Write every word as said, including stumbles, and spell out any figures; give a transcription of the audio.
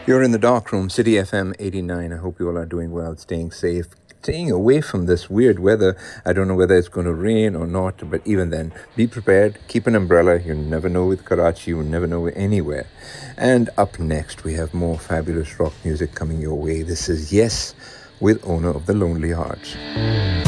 You're in the dark room, City F M eighty-nine. I hope you all are doing well, staying safe, staying away from this weird weather. I don't know whether it's going to rain or not, but even then, be prepared. Keep an umbrella. You never know with Karachi, you never know anywhere. And up next, we have more fabulous rock music coming your way. This is Yes with Owner of the Lonely Hearts.